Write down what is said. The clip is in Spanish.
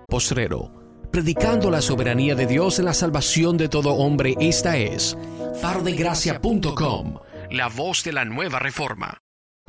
postrero, predicando la soberanía de Dios en la salvación de todo hombre. Esta es fardegracia.com, la voz de la nueva reforma.